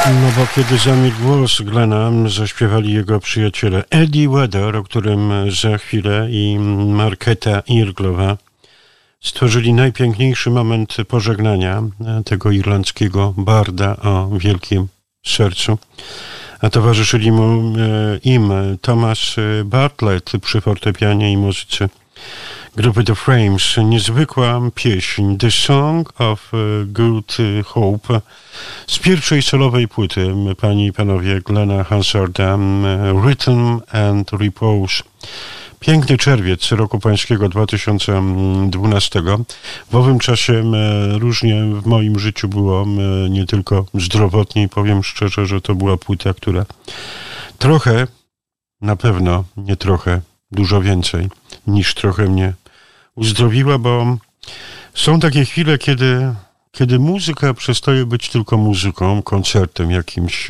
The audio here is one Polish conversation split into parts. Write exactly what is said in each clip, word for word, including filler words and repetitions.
No bo kiedy zamilkł głos Glena, zaśpiewali jego przyjaciele Eddie Vedder, o którym za chwilę, i Markéta Irglová stworzyli najpiękniejszy moment pożegnania tego irlandzkiego barda o wielkim sercu. A towarzyszyli mu im Thomas Bartlett przy fortepianie i muzyce grupy The Frames. Niezwykła pieśń The Song of Good Hope z pierwszej solowej płyty, panie i panowie, Glena Hansarda, Rhythm and Repose. Piękny czerwiec roku pańskiego dwa tysiące dwunastego. W owym czasie różnie w moim życiu było, nie tylko zdrowotnie, i powiem szczerze, że to była płyta, która trochę, na pewno nie trochę, dużo więcej niż trochę mnie uzdrowiła, bo są takie chwile, kiedy, kiedy muzyka przestaje być tylko muzyką, koncertem, jakimś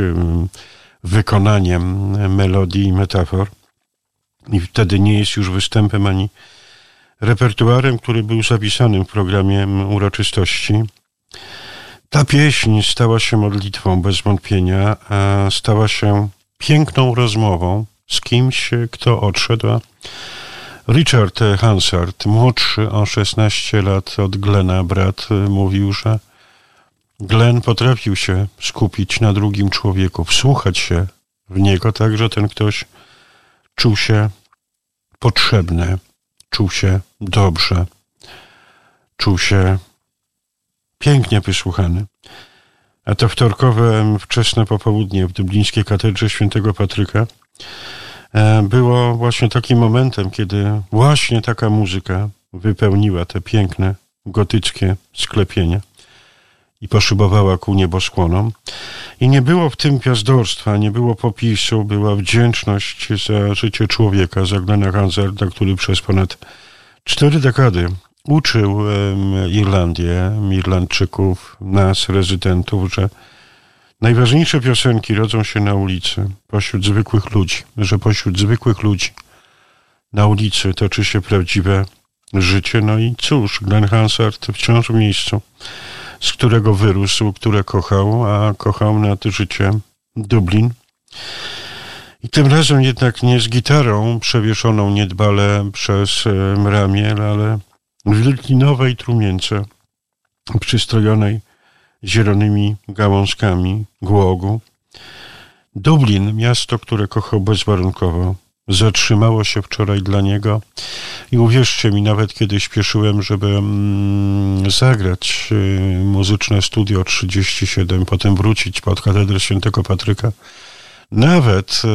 wykonaniem melodii i metafor. I wtedy nie jest już występem ani repertuarem, który był zapisanym w programie uroczystości. Ta pieśń stała się modlitwą bez wątpienia, a stała się piękną rozmową z kimś, kto odszedł. A Richard Hansard, młodszy o szesnaście lat od Glena brat, mówił, że Glen potrafił się skupić na drugim człowieku, wsłuchać się w niego tak, że ten ktoś czuł się potrzebny, czuł się dobrze, czuł się pięknie wysłuchany. A to wtorkowe wczesne popołudnie w dublińskiej katedrze świętego Patryka było właśnie takim momentem, kiedy właśnie taka muzyka wypełniła te piękne gotyckie sklepienia i poszybowała ku nieboskłonom. I nie było w tym gwiazdorstwa, nie było popisu, była wdzięczność za życie człowieka, za Glena Hansarda, który przez ponad cztery dekady uczył Irlandię, Irlandczyków, nas, rezydentów, że najważniejsze piosenki rodzą się na ulicy, pośród zwykłych ludzi, że pośród zwykłych ludzi na ulicy toczy się prawdziwe życie. No i cóż, Glen Hansard wciąż w miejscu, z którego wyrósł, które kochał, a kochał nad życie Dublin. I tym razem jednak nie z gitarą przewieszoną niedbale przez ramię, ale w linowej trumience przystrojonej zielonymi gałązkami głogu. Dublin, miasto, które kochał bezwarunkowo, zatrzymało się wczoraj dla niego i uwierzcie mi, nawet kiedy śpieszyłem, żeby mm, zagrać y, muzyczne studio trzydzieści siedem, potem wrócić pod katedrę świętego Patryka, nawet y,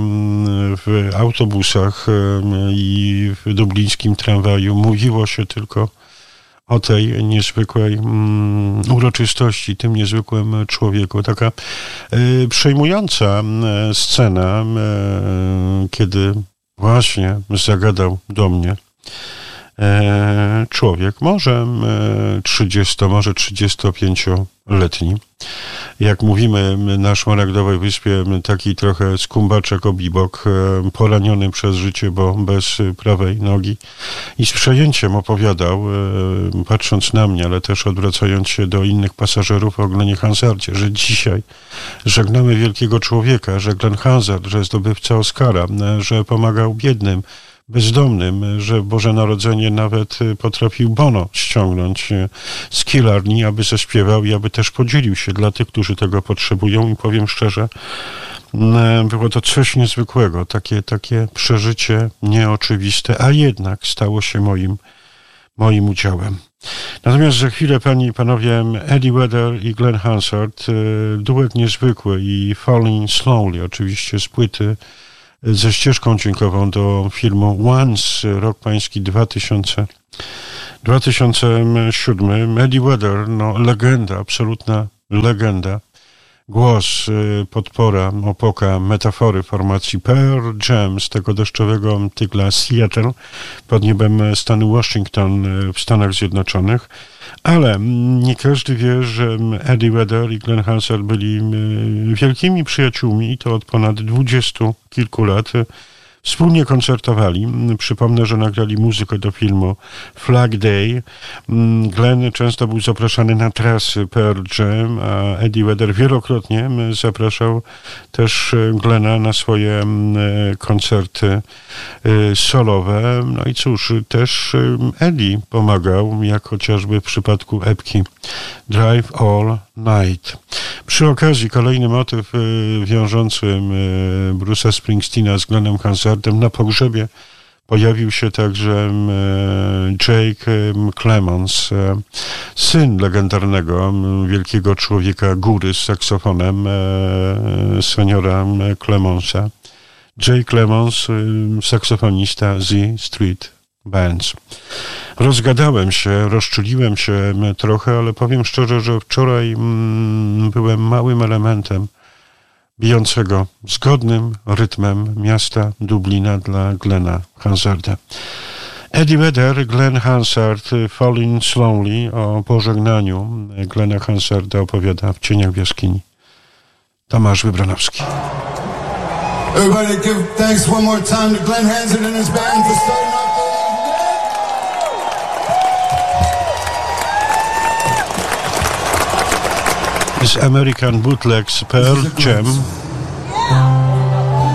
w autobusach y, i w dublińskim tramwaju mówiło się tylko o tej niezwykłej mm, uroczystości, tym niezwykłym człowieku. Taka y, przejmująca y, scena, y, kiedy właśnie zagadał do mnie y, człowiek, może trzydziesto, może trzydziestopięcioletni. Jak mówimy na Szmaragdowej Wyspie, taki trochę skumbaczek obibok, poraniony przez życie, bo bez prawej nogi. I z przejęciem opowiadał, patrząc na mnie, ale też odwracając się do innych pasażerów, o Glenie Hansardzie, że dzisiaj żegnamy wielkiego człowieka, że Glen Hansard, że zdobywca Oscara, że pomagał biednym, bezdomnym, że w Boże Narodzenie nawet potrafił Bono ściągnąć z Killarney, aby zaśpiewał i aby też podzielił się dla tych, którzy tego potrzebują. I powiem szczerze, było to coś niezwykłego, takie, takie przeżycie nieoczywiste, a jednak stało się moim, moim udziałem. Natomiast za chwilę, panie i panowie, Eddie Vedder i Glen Hansard, duet niezwykły i Falling Slowly, oczywiście z płyty ze ścieżką dźwiękową do filmu Once, rok pański dwa tysiące siódmy. Eddie Vedder, no legenda, absolutna legenda. Głos, podpora, opoka, metafory formacji Pearl Jam z tego deszczowego tygla Seattle pod niebem stanu Washington w Stanach Zjednoczonych. Ale nie każdy wie, że Eddie Vedder i Glen Hansard byli wielkimi przyjaciółmi i to od ponad dwudziestu kilku lat. Wspólnie koncertowali. Przypomnę, że nagrali muzykę do filmu Flag Day. Glenn często był zapraszany na trasy Pearl Jam, a Eddie Vedder wielokrotnie zapraszał też Glenna na swoje koncerty solowe. No i cóż, też Eddie pomagał, jak chociażby w przypadku epki Drive All Night. Przy okazji kolejny motyw wiążący Bruce'a Springsteena z Glennem Hansardem. Na pogrzebie pojawił się także Jake Clemons, syn legendarnego wielkiego człowieka góry z saksofonem, seniora Clemonsa. Jake Clemons, saksofonista Z Street Bands. Rozgadałem się, rozczuliłem się trochę, ale powiem szczerze, że wczoraj mm, byłem małym elementem bijącego zgodnym rytmem miasta Dublina dla Glena Hansarda. Eddie Vedder, Glenn Hansard, Falling Slowly, o pożegnaniu Glena Hansarda opowiada w Cieniach w jaskini Tomasz Wybranowski. Everybody give thanks one more time to Glenn Hansard and his band for starting off. Z American Bootlegs Pearl Jam.